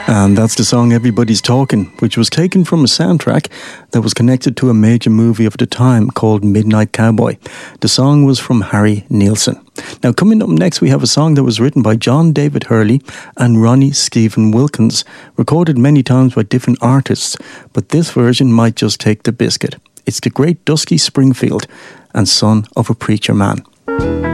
And that's the song Everybody's Talking, which was taken from a soundtrack that was connected to a major movie of the time called Midnight Cowboy. The song was from Harry Nilsson. Now, coming up next, we have a song that was written by John David Hurley and Ronnie Stephen Wilkins, recorded many times by different artists, but this version might just take the biscuit. It's the great Dusty Springfield and Son of a Preacher Man.